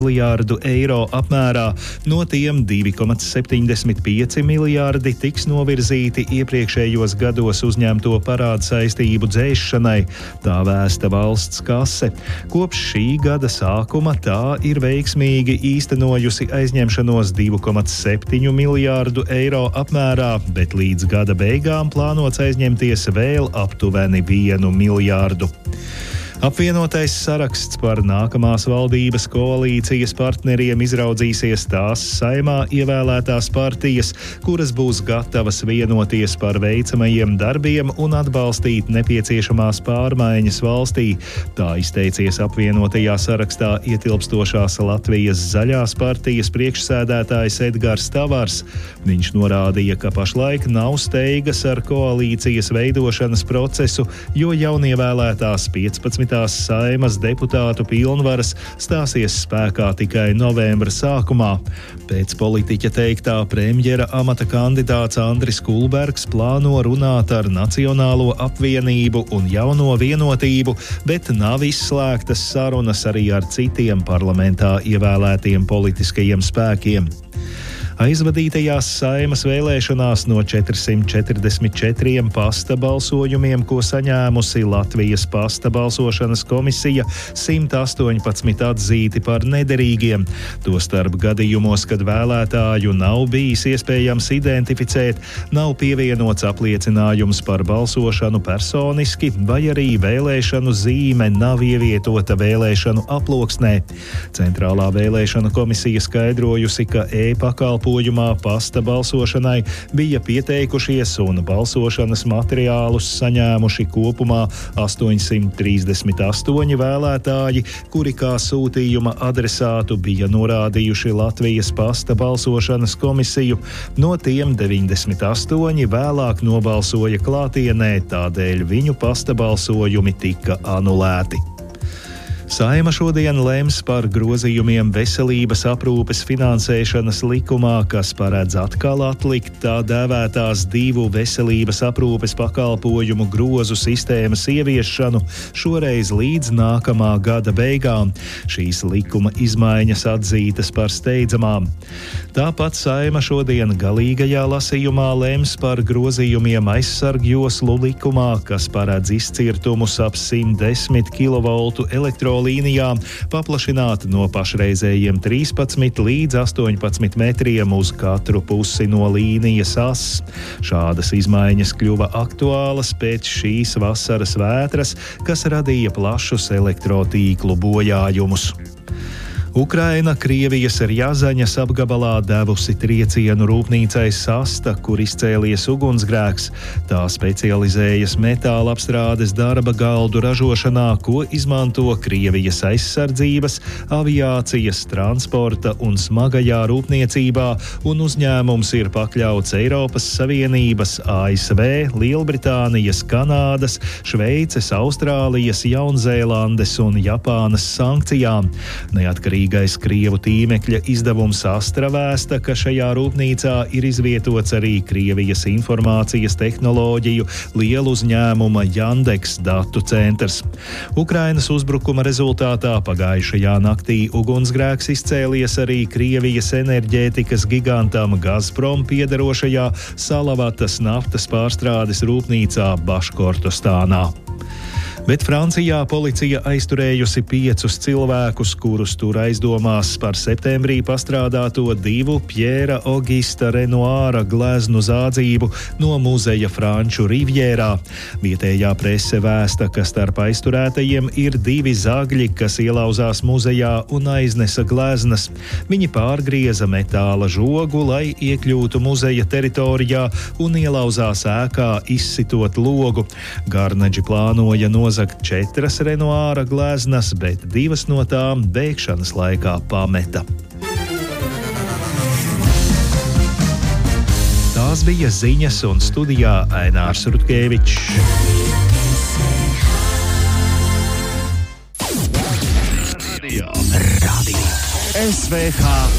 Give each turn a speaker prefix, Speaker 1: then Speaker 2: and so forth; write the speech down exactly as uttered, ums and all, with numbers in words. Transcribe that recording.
Speaker 1: miljārdu eiro apmērā, no tiem divi komats septiņdesmit pieci miljārdi tiks novirzīti iepriekšējos gados uzņemto parādu saistību dzēšanai, tā vēsta valsts kase. Kopš šī gada sākuma tā ir veiksmīgi īstenojusi aizņemšanos divi komats septiņi miljārdu eiro apmērā, bet līdz gada beigām plānots aizņemties vēl aptuveni vienu miljārdu. Apvienotais saraksts par nākamās valdības koalīcijas partneriem izraudzīsies tās Saeimā ievēlētās partijas, kuras būs gatavas vienoties par veicamajiem darbiem un atbalstīt nepieciešamās pārmaiņas valstī. Tā izteicies apvienotajā sarakstā ietilpstošās Latvijas zaļās partijas priekšsēdētājs Edgars Tavars. Viņš norādīja, ka pašlaik nav steigas ar koalīcijas veidošanas procesu, jo jaunievēlētās piecpadsmitās Saeimas deputātu pilnvaras stāsies spēkā tikai novembra sākumā. Pēc politiķa teiktā premjera amata kandidāts Andris Kulbergs plāno runāt ar Nacionālo apvienību un Jauno vienotību, bet nav izslēgtas sarunas arī ar citiem parlamentā ievēlētiem politiskajiem spēkiem. Aizvadītajās Saeimas vēlēšanās no četrsimt četrdesmit četriem pasta balsojumiem, ko saņēmusi Latvijas pasta balsošanas komisija, simt astoņpadsmit atzīti par nederīgiem. Tostarp gadījumos, kad vēlētāju nav bijis iespējams identificēt, nav pievienots apliecinājums par balsošanu personiski, vai arī vēlēšanu zīme nav ievietota vēlēšanu aploksnē. Centrālā vēlēšanu komisija skaidrojusi, ka e-pakalpojums pasta balsošanai bija pieteikušies un balsošanas materiālus saņēmuši kopumā astoņsimt trīsdesmit astoņi vēlētāji, kuri kā sūtījuma adresātu bija norādījuši Latvijas pasta balsošanas komisiju. No tiem deviņdesmit astoņi vēlāk nobalsoja klātienē, tādēļ viņu pasta balsojumi tika anulēti. Saeima šodien lems par grozījumiem veselības aprūpes finansēšanas likumā, kas paredz atkal atlikt tā dēvētās divu veselības aprūpes pakalpojumu grozu sistēmas ieviešanu, šoreiz līdz nākamā gada beigām. Šīs likuma izmaiņas atzītas par steidzamām. Tāpat Saeima šodien galīgajā lasījumā lems par grozījumiem aizsargjoslu likumā, kas paredz izcirtumus ap simt desmit kilovoltu elektrolīnijām paplašināt no pašreizējiem trīspadsmit līdz astoņpadsmit metriem uz katru pusi no līnijas as. Šādas izmaiņas kļuva aktuālas pēc šīs vasaras vētras, kas radīja plašus elektrotīklu bojājumus. Ukraina Krievijas Rjazaņas apgabalā devusi triecienu rūpnīcai Sasta, kur izcēlies ugunsgrēks. Tā specializējas metāla apstrādes darba galdu ražošanā, ko izmanto Krievijas aizsardzības, aviācijas, transporta un smagajā rūpniecībā, un uzņēmums ir pakļauts Eiropas Savienības, A S V, Lielbritānijas, Kanādas, Šveices, Austrālijas, Jaunzēlandes un Japānas sankcijām. Neatkarīgi Neatkarīgais Krievu tīmekļa izdevums Astra vēsta, ka šajā rūpnīcā ir izvietots arī Krievijas informācijas tehnoloģiju lielu uzņēmuma Jandeks datu centrs. Ukrainas uzbrukuma rezultātā pagājušajā naktī ugunsgrēks izcēlies arī Krievijas enerģētikas gigantam Gazprom piederošajā Salavatas naftas pārstrādes rūpnīcā Baškortostānā. Bet Francijā policija aizturējusi piecus cilvēkus, kurus tur aizdomās par septembrī pastrādāto divu Pjēra Ogista Renoāra gleznu zādzību no muzeja Franču Rivjērā. Vietējā prese vēsta, ka starp aizturētajiem ir divi zagļi, kas ielauzās muzejā un aiznesa gleznas. Viņi pārgrieza metāla žogu, lai iekļūtu muzeja teritorijā un ielauzās ēkā, izsitot logu. Garnaģi plānoja nozagt četras Renoāra gleznas, bet divas no tām bēgšanas laikā pameta. Tās bija ziņas, un studijā Ainārs Rutkevičs. Radio. Radio. S V H